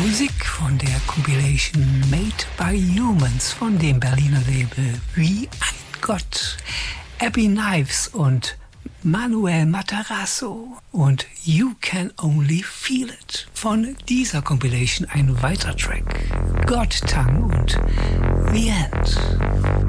Musik von der Compilation Made by Humans von dem Berliner Label Wie ein Gott. Abby Knives und Manuel Matarazzo und You Can Only Feel It. Von dieser Compilation ein weiterer Track. God Tongue und The End.